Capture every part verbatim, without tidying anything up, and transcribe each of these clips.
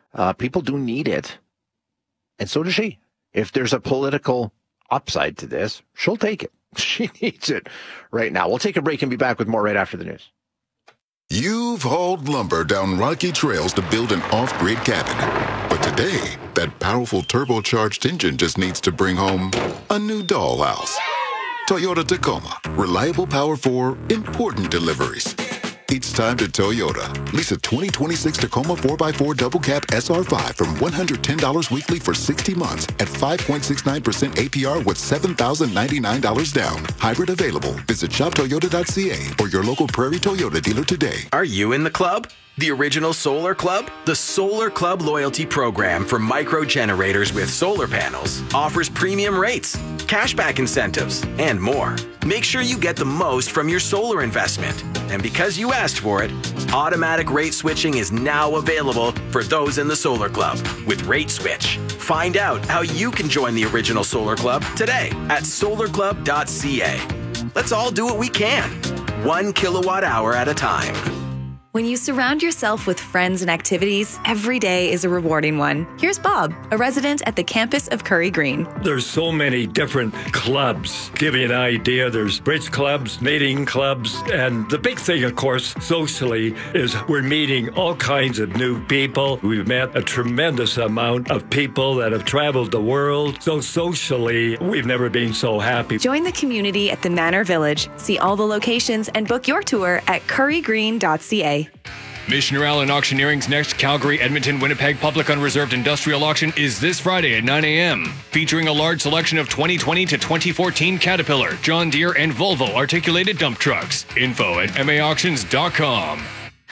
Uh, people do need it. And so does she. If there's a political upside to this, she'll take it. She needs it right now. We'll take a break and be back with more right after the news. You've hauled lumber down rocky trails to build an off-grid cabin. But today, that powerful turbocharged engine just needs to bring home a new dollhouse. Toyota Tacoma. Reliable power for important deliveries. It's time to Toyota. Lease a twenty twenty-six Tacoma four by four Double Cab S R five from one hundred ten dollars weekly for sixty months at five point six nine percent A P R with seven thousand ninety-nine dollars down. Hybrid available. Visit shop toyota dot c a or your local Prairie Toyota dealer today. Are you in the club? The original Solar Club? The Solar Club loyalty program for micro generators with solar panels offers premium rates, cashback incentives, and more. Make sure you get the most from your solar investment. And because you asked for it, automatic rate switching is now available for those in the Solar Club with Rate Switch. Find out how you can join the original Solar Club today at solar club dot c a. Let's all do what we can, one kilowatt hour at a time. When you surround yourself with friends and activities, every day is a rewarding one. Here's Bob, a resident at the campus of Curry Green. There's so many different clubs. Give you an idea, there's bridge clubs, knitting clubs, and the big thing, of course, socially, is we're meeting all kinds of new people. We've met a tremendous amount of people that have traveled the world. So socially, we've never been so happy. Join the community at the Manor Village. See all the locations and book your tour at curry green dot c a. Missioner Allen Auctioneering's next Calgary, Edmonton, Winnipeg Public Unreserved Industrial Auction is this Friday at nine a.m., featuring a large selection of twenty twenty to twenty fourteen Caterpillar, John Deere, and Volvo articulated dump trucks. Info at m a auctions dot com.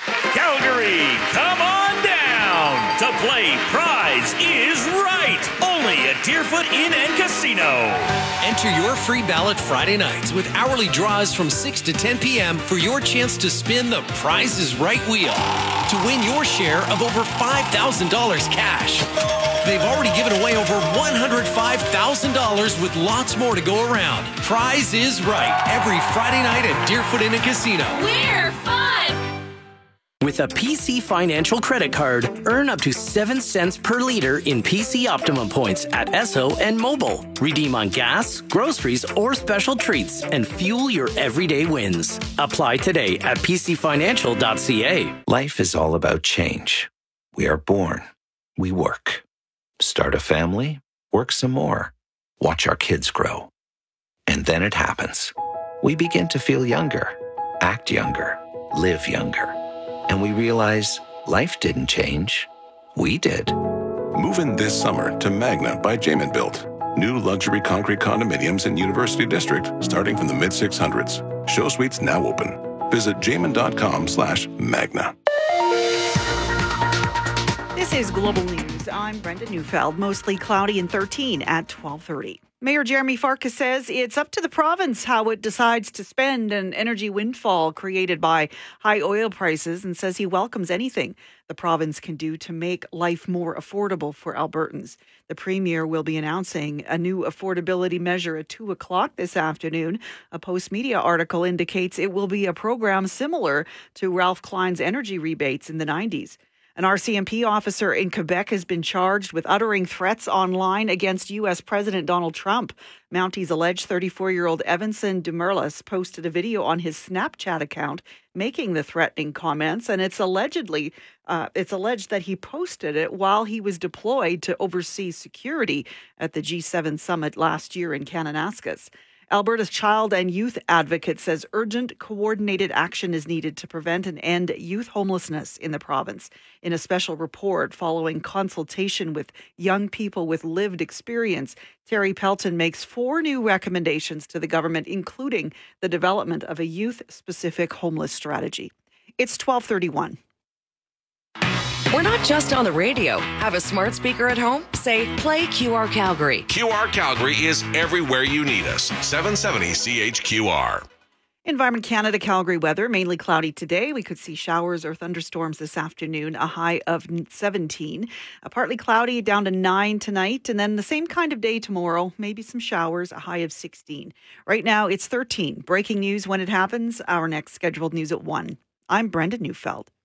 Calgary, come on down to play Prize is Right, only at Deerfoot Inn and Casino. Enter your free ballot Friday nights with hourly draws from six to ten p.m. for your chance to spin the Prize is Right wheel to win your share of over five thousand dollars cash. They've already given away over one hundred five thousand dollars with lots more to go around. Prize is Right every Friday night at Deerfoot Inn and Casino. We're fun! With a P C Financial credit card, earn up to seven cents per liter in P C Optimum points at Esso and Mobile. Redeem on gas, groceries, or special treats and fuel your everyday wins. Apply today at p c financial dot c a. Life is all about change. We are born. We work. Start a family. Work some more. Watch our kids grow. And then it happens. We begin to feel younger, act younger, live younger. And we realize life didn't change. We did. Move in this summer to Magna by Jamin Built. New luxury concrete condominiums in University District starting from the mid six hundreds. Show suites now open. Visit jamin.com slash magna. This is Global News. I'm Brenda Neufeld. Mostly cloudy and thirteen at twelve thirty. Mayor Jeremy Farkas says it's up to the province how it decides to spend an energy windfall created by high oil prices, and says he welcomes anything the province can do to make life more affordable for Albertans. The Premier will be announcing a new affordability measure at two o'clock this afternoon. A Post-Media article indicates it will be a program similar to Ralph Klein's energy rebates in the nineties. An R C M P officer in Quebec has been charged with uttering threats online against U S President Donald Trump. Mounties alleged thirty-four-year-old Evanson Demerlis posted a video on his Snapchat account making the threatening comments, and it's allegedly uh, it's alleged that he posted it while he was deployed to oversee security at the G seven summit last year in Kananaskis. Alberta's child and youth advocate says urgent coordinated action is needed to prevent and end youth homelessness in the province. In a special report following consultation with young people with lived experience, Terry Pelton makes four new recommendations to the government, including the development of a youth-specific homeless strategy. It's twelve thirty-one. We're not just on the radio. Have a smart speaker at home? Say, play Q R Calgary. Q R Calgary is everywhere you need us. seven seventy C H Q R. Environment Canada Calgary weather, mainly cloudy today. We could see showers or thunderstorms this afternoon, a high of seventeen. A partly cloudy, down to nine tonight. And then the same kind of day tomorrow, maybe some showers, a high of sixteen. Right now, it's thirteen. Breaking news when it happens. Our next scheduled news at one. I'm Brenda Neufeld.